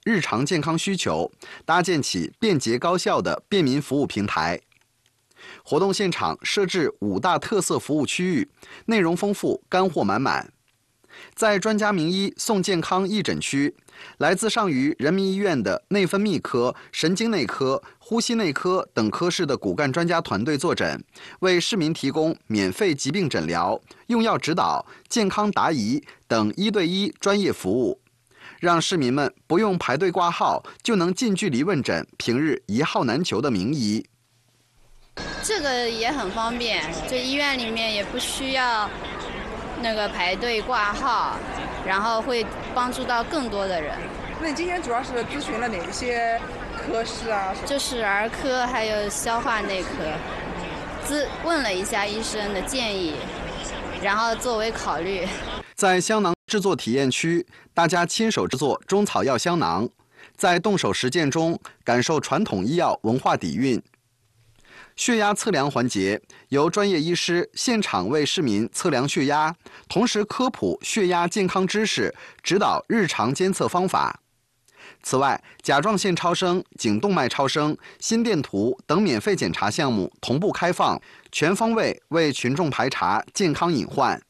日常健康需求，搭建起便捷高效的便民服务平台。活动现场设置5大特色服务区域，内容丰富，干货满满。在专家名医送健康义诊区，来自上虞人民医院的内分泌科、神经内科、呼吸内科等科室的骨干专家团队坐诊，为市民提供免费疾病诊疗、用药指导、健康答疑等1对1专业服务，让市民们不用排队挂号就能近距离问诊平日一号难求的名医。 这个也很方便，这医院里面也不需要排队挂号，然后会帮助到更多的人。 那你今天主要是咨询了哪一些科室啊？ 就是儿科还有消化内科，问了一下医生的建议，然后作为考虑。 在香囊制作体验区，大家亲手制作中草药香囊，在动手实践中感受传统医药文化底蕴。血压测量环节由专业医师现场为市民测量血压，同时科普血压健康知识，指导日常监测方法。此外，甲状腺超声、颈动脉超声、心电图等免费检查项目同步开放，全方位为群众排查健康隐患。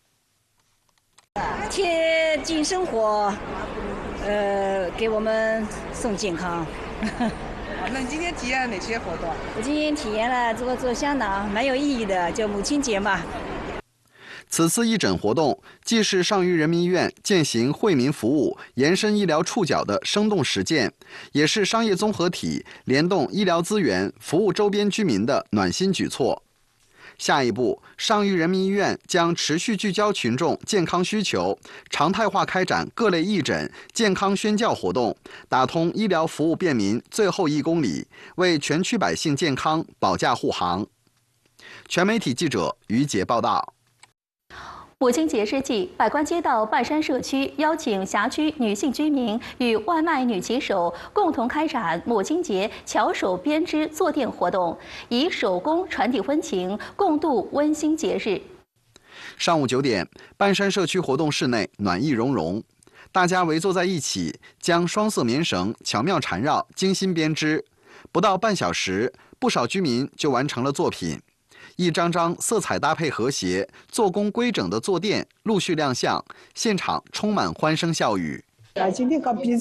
贴近生活，给我们送健康。 那你今天体验了哪些活动？ 我今天体验了做香囊，蛮有意义的，就母亲节嘛。 此次义诊活动既是上虞人民医院践行惠民服务、延伸医疗触角的生动实践，也是商业综合体联动医疗资源服务周边居民的暖心举措。下一步，上虞人民医院将持续聚焦群众健康需求，常态化开展各类义诊、健康宣教活动，打通医疗服务便民最后1公里，为全区百姓健康保驾护航。全媒体记者于杰报道。 母亲节之际，百官街道半山社区邀请辖区女性居民与外卖女骑手共同开展母亲节巧手编织坐垫活动，以手工传递温情，共度温馨节日。 上午9点，半山社区活动室内暖意融融，大家围坐在一起，将双色棉绳巧妙缠绕，精心编织。不到半小时，不少居民就完成了作品。一张张色彩搭配和谐、做工规整的坐垫陆续亮相，现场充满欢声笑语。 今天刚比